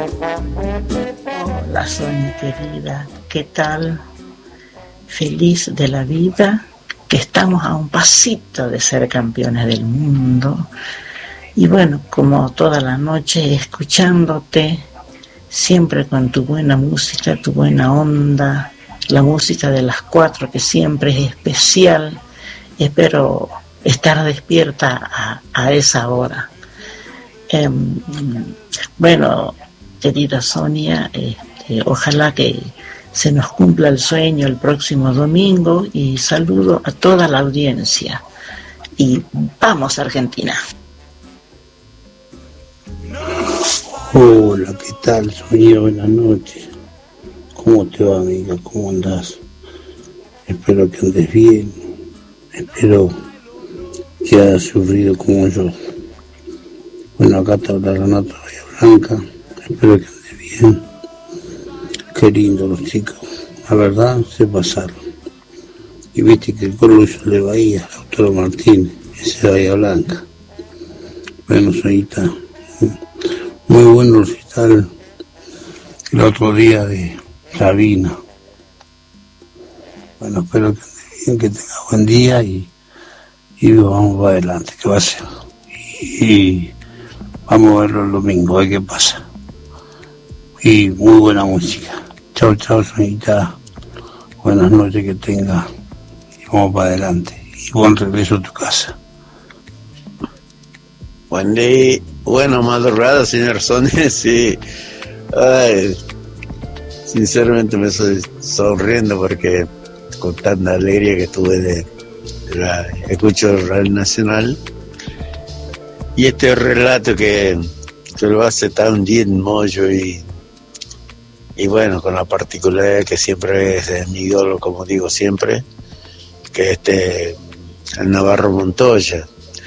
Hola Sonia querida, ¿qué tal? Feliz de la vida, que estamos a un pasito de ser campeones del mundo. Y bueno, como toda la noche escuchándote, siempre con tu buena música, tu buena onda, la música de las 4 que siempre es especial. Espero estar despierta a esa hora. Bueno, querida Sonia, ojalá que se nos cumpla el sueño el próximo domingo y saludo a toda la audiencia. Y vamos, Argentina. Hola, ¿qué tal, Sonia? Buenas noches. ¿Cómo te va, amiga? ¿Cómo andás? Espero que andes bien. Espero que hayas sufrido como yo. Bueno, acá te habla Renato Blanca. Espero que andes bien. Qué lindo los chicos. La verdad, se pasaron. Y viste que el coro yo le Bahía, Lautaro Martínez, ese Bahía Blanca. Bueno, Sonita, muy buen recital el otro día de Sabina. Bueno, espero que andes bien, que tengas buen día y vamos para adelante, que va a ser. Y vamos a verlo el domingo, a ver qué pasa. Y muy buena música. Chao, chao, Sonita. Buenas noches que tenga. Y vamos para adelante. Y buen regreso a tu casa. Buen día. Bueno, madrugada, señor Sonia. Sí. Ay, sinceramente me estoy sonriendo porque con tanta alegría que tuve escucho Radio Nacional. Y este relato que lo hace tan bien Moyo y bueno, con la particularidad que siempre es mi ídolo, como digo siempre, que el Navarro Montoya.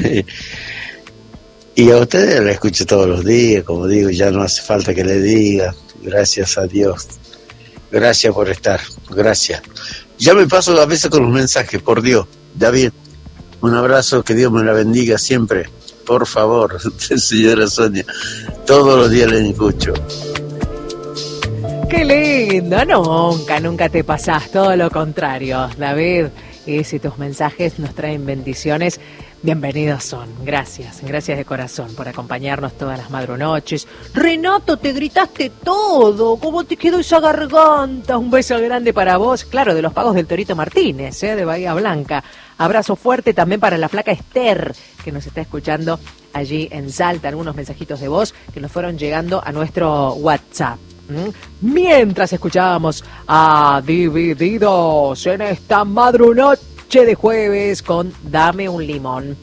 Y a ustedes la escucho todos los días, como digo, ya no hace falta que le diga, gracias a Dios, gracias por estar, gracias. Ya me paso a veces con los mensajes, por Dios, ya bien, un abrazo, que Dios me la bendiga siempre, por favor, señora Sonia, todos los días les escucho. ¡Qué lindo! Nunca te pasás, todo lo contrario, David. Y si tus mensajes nos traen bendiciones, bienvenidos son. Gracias de corazón por acompañarnos todas las madrunoches. Renato, te gritaste todo. ¿Cómo te quedó esa garganta? Un beso grande para vos. Claro, de los pagos del Torito Martínez, de Bahía Blanca. Abrazo fuerte también para la flaca Esther, que nos está escuchando allí en Salta. Algunos mensajitos de voz que nos fueron llegando a nuestro WhatsApp. Mientras escuchábamos a Divididos en esta madrunoche de jueves con Dame un Limón.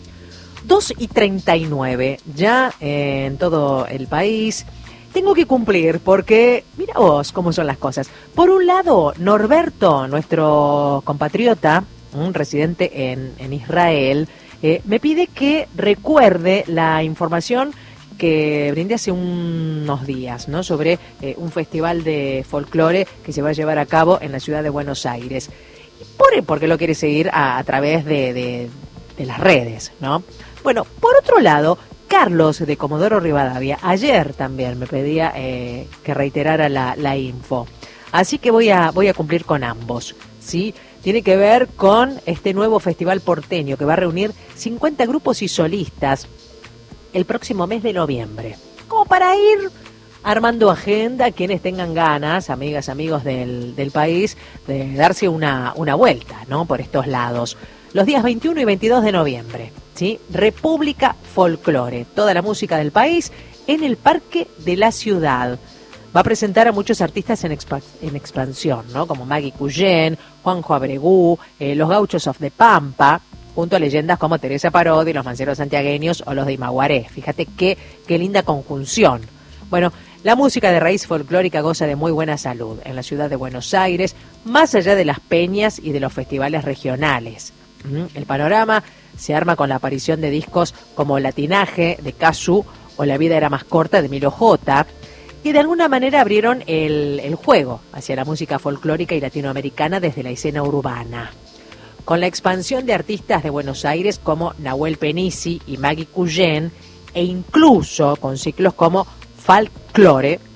2:39 ya en todo el país. Tengo que cumplir porque mira vos cómo son las cosas. Por un lado, Norberto, nuestro compatriota, un residente en Israel, me pide que recuerde la información que brindé hace unos días, ¿no? Sobre un festival de folclore que se va a llevar a cabo en la ciudad de Buenos Aires. Porque lo quiere seguir a través de las redes, ¿no? Bueno, por otro lado, Carlos de Comodoro Rivadavia ayer también me pedía que reiterara la info. Así que voy a cumplir con ambos, ¿sí? Tiene que ver con este nuevo festival porteño que va a reunir 50 grupos y solistas el próximo mes de noviembre, como para ir armando agenda, quienes tengan ganas, amigas, amigos del país, de darse una vuelta, ¿no? Por estos lados. Los días 21 y 22 de noviembre, ¿sí? República Folclore, toda la música del país en el Parque de la Ciudad. Va a presentar a muchos artistas en expansión, ¿no? Como Maggie Cuyén, Juanjo Abregú, los Gauchos of the Pampa, junto a leyendas como Teresa Parodi, los Manceros Santiagueños o los de Imaguaré. Fíjate qué linda conjunción. Bueno, la música de raíz folclórica goza de muy buena salud en la ciudad de Buenos Aires, más allá de las peñas y de los festivales regionales. El panorama se arma con la aparición de discos como Latinaje, de Casu, o La vida era más corta, de Milo J., que de alguna manera abrieron el juego hacia la música folclórica y latinoamericana desde la escena urbana. Con la expansión de artistas de Buenos Aires como Nahuel Penisi y Maggie Cuyén, e incluso con ciclos como Folklore,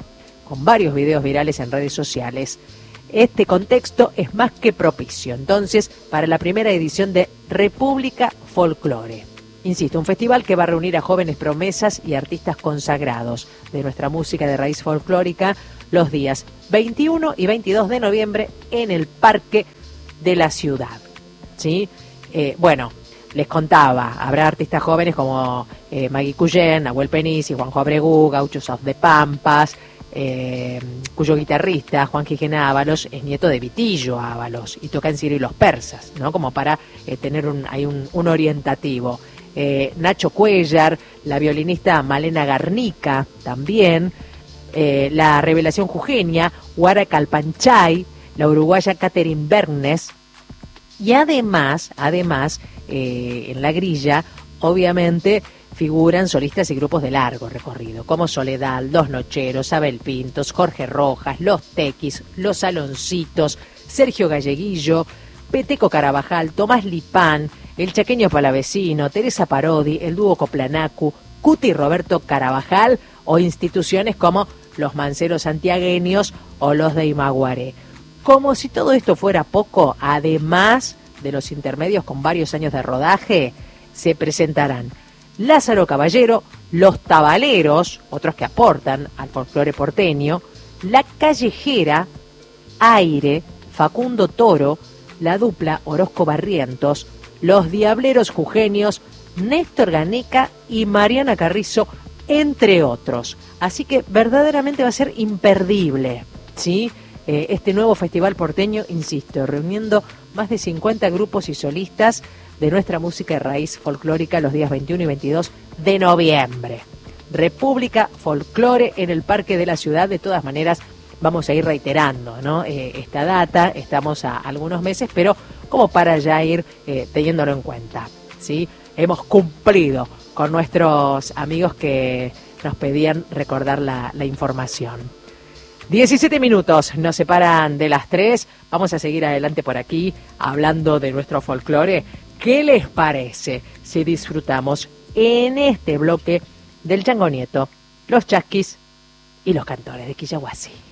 con varios videos virales en redes sociales. Este contexto es más que propicio, entonces, para la primera edición de República Folklore. Insisto, un festival que va a reunir a jóvenes promesas y artistas consagrados de nuestra música de raíz folclórica los días 21 y 22 de noviembre en el Parque de la Ciudad. ¿Sí? Bueno, les contaba, habrá artistas jóvenes como Maggie Cuyén, Nahuel Penisi, Juanjo Abregu, Gauchos of the Pampas, cuyo guitarrista, Juan Gijena Ábalos, es nieto de Vitillo Ábalos y toca en Sirio y los Persas, ¿no? Como para tener un orientativo. Nacho Cuellar, la violinista Malena Garnica también, la revelación jujeña, Guara Calpanchay, la uruguaya Catherine Bernes, y además, en la grilla, obviamente, figuran solistas y grupos de largo recorrido, como Soledad, Los Nocheros, Abel Pintos, Jorge Rojas, Los Tequis, Los Saloncitos, Sergio Galleguillo, Peteco Carabajal, Tomás Lipán, el chaqueño Palavecino, Teresa Parodi, el dúo Coplanacu, Cuti y Roberto Carabajal, o instituciones como los Manceros Santiagueños o los de Imaguaré. Como si todo esto fuera poco, además de los intermedios con varios años de rodaje, se presentarán Lázaro Caballero, Los Tabaleros, otros que aportan al folclore porteño, La Callejera, Aire, Facundo Toro, la dupla Orozco Barrientos, Los Diableros Jujeños, Néstor Ganeca y Mariana Carrizo, entre otros. Así que verdaderamente va a ser imperdible, ¿sí? Este nuevo festival porteño, insisto, reuniendo más de 50 grupos y solistas de nuestra música de raíz folclórica los días 21 y 22 de noviembre. República Folklore en el Parque de la Ciudad. De todas maneras, vamos a ir reiterando, ¿no? Esta data, estamos a algunos meses, pero como para ya ir teniéndolo en cuenta, ¿sí? Hemos cumplido con nuestros amigos que nos pedían recordar la información. 17 minutos nos separan de las 3. Vamos a seguir adelante por aquí hablando de nuestro folclore. ¿Qué les parece si disfrutamos en este bloque del Chango Nieto, los chasquis y los cantores de Quillahuasi?